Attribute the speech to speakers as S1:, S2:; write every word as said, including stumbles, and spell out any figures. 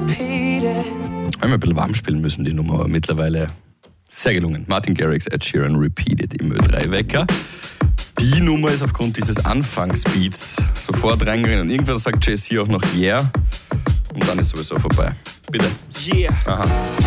S1: Haben wir ein bisschen warm spielen müssen, die Nummer, aber mittlerweile sehr gelungen. Martin Garrix, Ed Sheeran, Repeated im Ö drei Wecker. Die Nummer ist aufgrund dieses Anfangsbeats sofort reingegangen und irgendwann sagt Jay-Z auch noch Yeah und dann ist sowieso vorbei. Bitte.
S2: Yeah.
S1: Aha.